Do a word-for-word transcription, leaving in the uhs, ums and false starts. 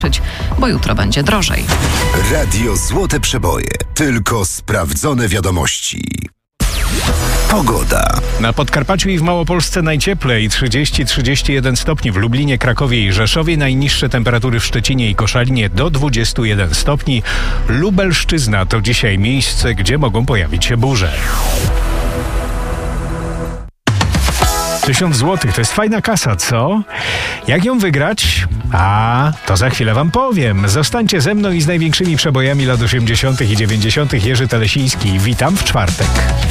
bo jutro będzie drożej. Radio Złote Przeboje. Tylko sprawdzone wiadomości. Pogoda. Na Podkarpaciu i w Małopolsce najcieplej, trzydzieści trzydzieści jeden stopni, w Lublinie, Krakowie i Rzeszowie, najniższe temperatury w Szczecinie i Koszalinie do dwudziestu jeden stopni. Lubelszczyzna to dzisiaj miejsce, gdzie mogą pojawić się burze. Tysiąc złotych to jest fajna kasa, co? Jak ją wygrać? A, to za chwilę wam powiem. Zostańcie ze mną i z największymi przebojami lat osiemdziesiątych i dziewięćdziesiątych. Jerzy Telesiński. Witam w czwartek.